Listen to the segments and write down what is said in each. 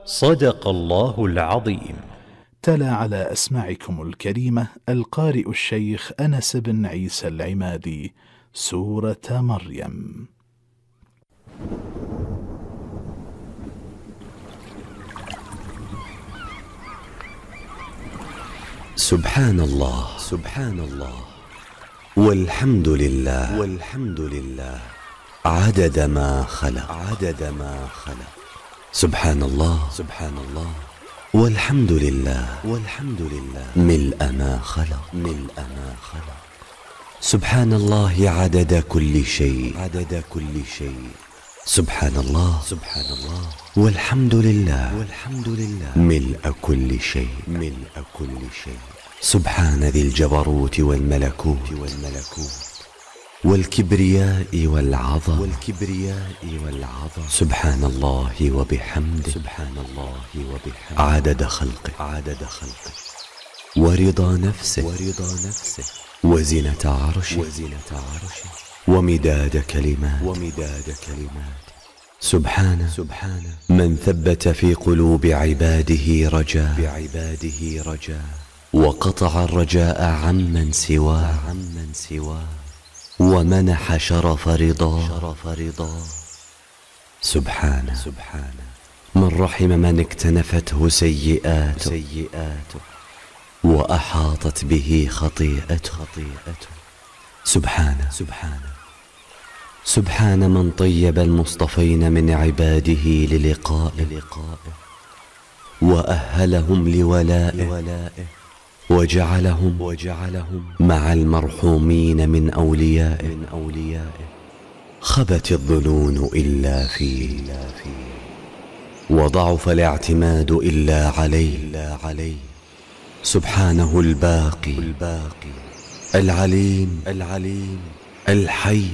صدق الله العظيم. تلا على أسماعكم الكريمة القارئ الشيخ أنس بن عيسى العمادي سورة مريم. سبحان الله سبحان الله والحمد لله والحمد لله عدد ما خلق عدد ما خلق. سبحان الله سبحان الله والحمد لله والحمد لله ملء ما خلق ملء ما خلق. سبحان الله عدد كل شيء عدد كل شيء. سبحان الله سبحان الله والحمد لله والحمد لله ملء كل شيء ملء كل شيء. سبحان ذي الجبروت والملكوت والكبرياء والعظمة سبحان الله وبحمده سبحان الله وبحمده عدد خلقه ورضا نفسه وزنة عرشه ومداد كلماته سبحانه من ثبت في قلوب عباده رجاء وقطع الرجاء عمن سواه ومنح شرف رضا. سبحانه من رحم من اكتنفته سيئاته وأحاطت به خطيئته. سبحان من طيب المصطفين من عباده للقائه وأهلهم لولائه وجعلهم مع المرحومين من أوليائه. خبت الظنون إلا فيه وضعف الاعتماد إلا عليه. سبحانه الباقي العليم الحي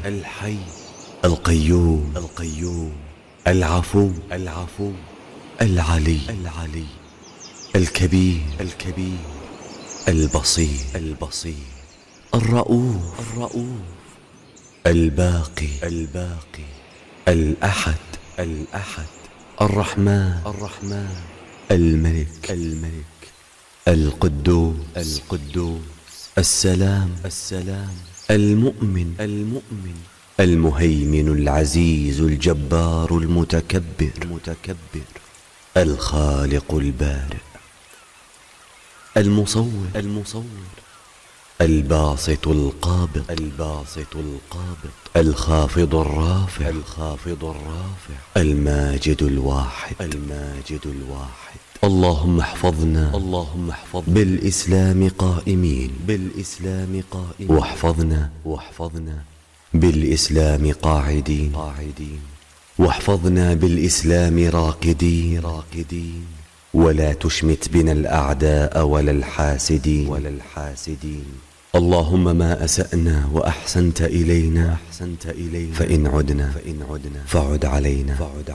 القيوم العفو العلي الكبير البصير الرؤوف الباقي الأحد الرحمن الملك القدوس السلام المؤمن المهيمن العزيز الجبار المتكبر الخالق البارئ المصور الباسط القابض الخافض الرافع الماجد الواحد. اللهم احفظنا بالإسلام قائمين واحفظنا بالإسلام قاعدين واحفظنا بالإسلام راقدين ولا تشمت بنا الأعداء ولا الحاسدين. اللهم ما أسأنا وأحسنت إلينا فإن عدنا فعد علينا.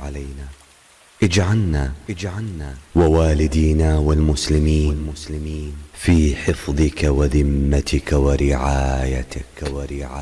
اجعلنا ووالدينا والمسلمين في حفظك وذمتك ورعايتك